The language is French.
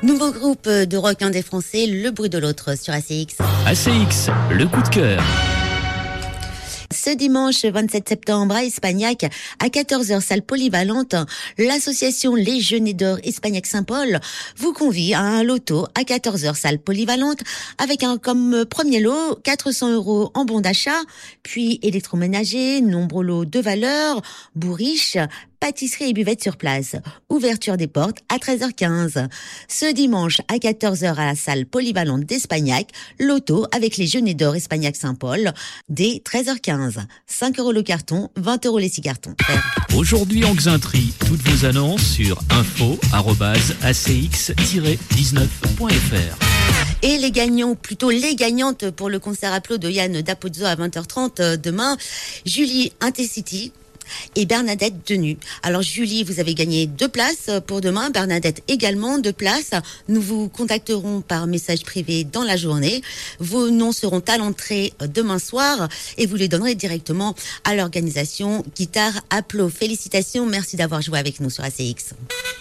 Nouveau groupe de rock indé français, Le Bruit de l'Autre sur ACX. ACX, le coup de cœur. Ce dimanche 27 septembre à Espagnac, à 14h, salle polyvalente, l'association Les Jeûnés d'Or Espagnac-Saint-Paul vous convie à un loto à 14h, salle polyvalente, avec comme premier lot 400 € en bon d'achat, puis électroménager, nombreux lots de valeur, bourriche, pâtisserie et buvette sur place. Ouverture des portes à 13h15. Ce dimanche à 14h à la salle polyvalente d'Espagnac, loto avec les Jeûnés d'Or Espagnac-Saint-Paul dès 13h15. 5 € le carton, 20 € les 6 cartons. Aujourd'hui en Xainterie, toutes vos annonces sur info@acx-19.fr. Et les gagnants, ou plutôt les gagnantes pour le concert Applaud de Yann Dapozzo à 20h30 demain, Julie Intercity et Bernadette Denu. Alors Julie, vous avez gagné 2 places pour demain, Bernadette également 2 places. Nous vous contacterons par message privé dans la journée. Vos noms seront à l'entrée demain soir et vous les donnerez directement à l'organisation Guitare Applaud. Félicitations, merci d'avoir joué avec nous sur ACX.